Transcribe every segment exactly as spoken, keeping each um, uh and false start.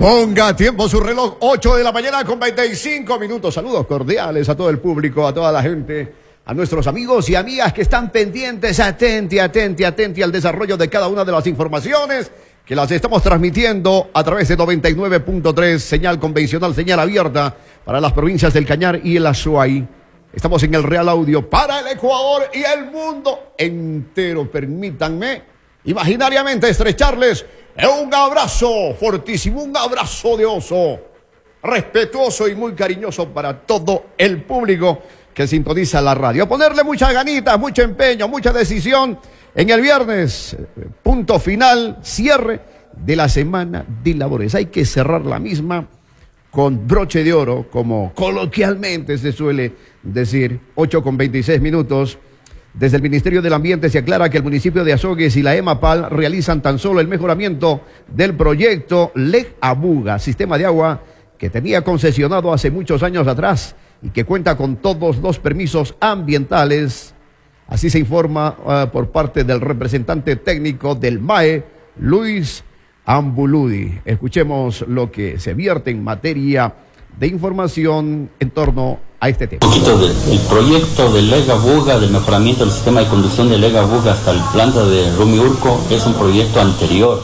Ponga tiempo su reloj, ocho de la mañana con veinticinco minutos. Saludos cordiales a todo el público, a toda la gente, a nuestros amigos y amigas que están pendientes, atenti, atenti, atenti al desarrollo de cada una de las informaciones que las estamos transmitiendo a través de noventa y nueve punto tres, señal convencional, señal abierta para las provincias del Cañar y el Azuay. Estamos en el Real Audio para el Ecuador y el mundo entero. Permítanme imaginariamente estrecharles un abrazo fortísimo, un abrazo de oso, respetuoso y muy cariñoso para todo el público que sintoniza la radio. Ponerle muchas ganitas, mucho empeño, mucha decisión en el viernes, punto final, cierre de la semana de labores. Hay que cerrar la misma con broche de oro, como coloquialmente se suele decir. Ocho con veintiséis minutos. Desde el Ministerio del Ambiente se aclara que el municipio de Azogues y la EMAPAL realizan tan solo el mejoramiento del proyecto Leg Abuga, sistema de agua que tenía concesionado hace muchos años atrás y que cuenta con todos los permisos ambientales. Así se informa uh, por parte del representante técnico del M A E, Luis Ambuludi. Escuchemos lo que se vierte en materia de información en torno a este tema. Un poquito del proyecto de Leg Abuga, del mejoramiento del sistema de conducción de Leg Abuga hasta la planta de Rumiurco, es un proyecto anterior,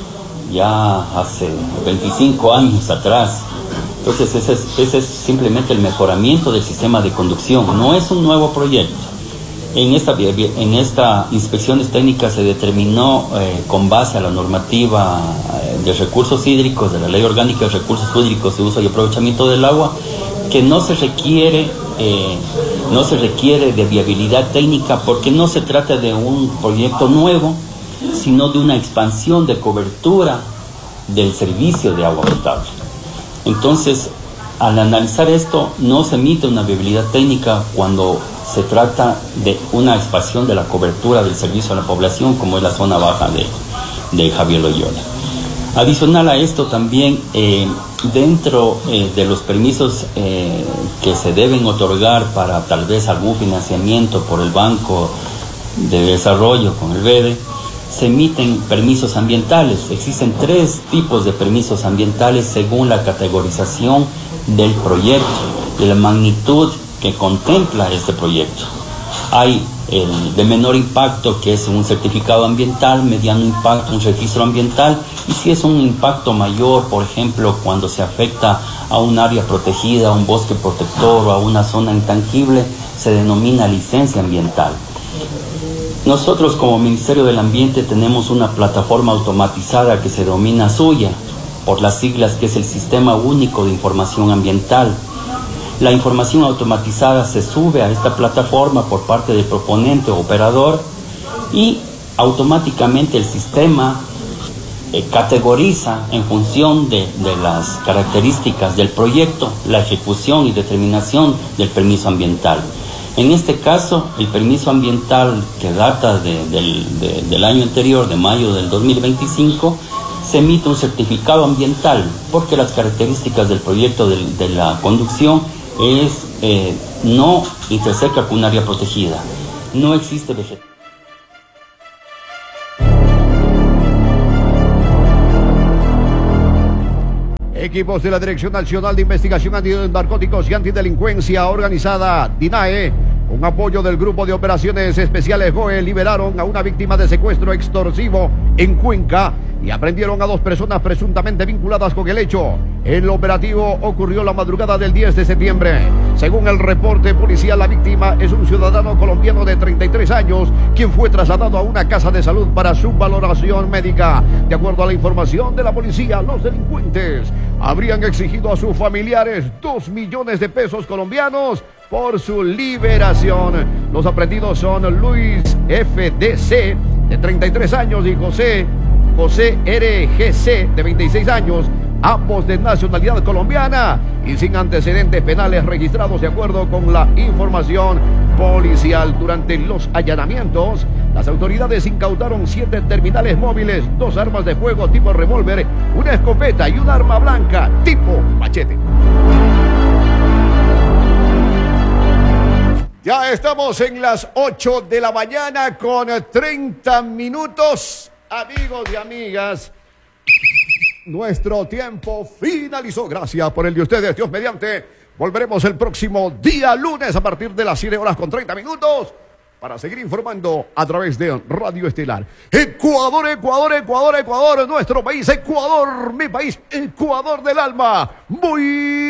ya hace veinticinco años atrás. Entonces ese es, ese es simplemente el mejoramiento del sistema de conducción, no es un nuevo proyecto. En esta, en esta inspecciones técnicas se determinó eh, con base a la normativa eh, de recursos hídricos, de la Ley Orgánica de Recursos Hídricos de Uso y Aprovechamiento del Agua, que no se requiere, eh, no se requiere de viabilidad técnica porque no se trata de un proyecto nuevo, sino de una expansión de cobertura del servicio de agua potable. Entonces, al analizar esto, no se emite una viabilidad técnica cuando se trata de una expansión de la cobertura del servicio a la población, como es la zona baja de, de Javier Loyola. Adicional a esto también, eh, dentro eh, de los permisos eh, que se deben otorgar para tal vez algún financiamiento por el Banco de Desarrollo con el B E D E, se emiten permisos ambientales. Existen tres tipos de permisos ambientales según la categorización del proyecto, de la magnitud que contempla este proyecto. Hay el de menor impacto, que es un certificado ambiental; mediano impacto, un registro ambiental; y si es un impacto mayor, por ejemplo, cuando se afecta a un área protegida, a un bosque protector o a una zona intangible, se denomina licencia ambiental. Nosotros como Ministerio del Ambiente tenemos una plataforma automatizada que se denomina SUYA, por las siglas, que es el Sistema Único de Información Ambiental. La información automatizada se sube a esta plataforma por parte del proponente o operador y automáticamente el sistema eh, categoriza en función de, de las características del proyecto la ejecución y determinación del permiso ambiental. En este caso, el permiso ambiental que data de, del, de, del año anterior, de mayo del dos mil veinticinco, se emite un certificado ambiental porque las características del proyecto de, de la conducción es eh, no interseca con un área protegida, no existe vegetación. Equipos de la Dirección Nacional de Investigación Antinarcóticos y Antidelincuencia Organizada, DINAE, con apoyo del Grupo de Operaciones Especiales G O E, liberaron a una víctima de secuestro extorsivo en Cuenca y aprendieron a dos personas presuntamente vinculadas con el hecho. El operativo ocurrió la madrugada del diez de septiembre. Según el reporte policial, la víctima es un ciudadano colombiano de treinta y tres años, quien fue trasladado a una casa de salud para su valoración médica. De acuerdo a la información de la policía, los delincuentes habrían exigido a sus familiares dos millones de pesos colombianos por su liberación. Los aprendidos son Luis F D C, de treinta y tres años, y José José R G C, de veintiséis años, ambos de nacionalidad colombiana y sin antecedentes penales registrados, de acuerdo con la información policial. Durante los allanamientos, las autoridades incautaron siete terminales móviles, dos armas de fuego tipo revólver, una escopeta y un arma blanca tipo machete. Ya estamos en las ocho de la mañana con treinta minutos. Amigos y amigas, Nuestro tiempo finalizó. Gracias por el de ustedes, Dios mediante. Volveremos el próximo día lunes a partir de las siete horas con treinta minutos para seguir informando a través de Radio Estelar. Ecuador, Ecuador, Ecuador, Ecuador, nuestro país, Ecuador, mi país, Ecuador del alma. Muy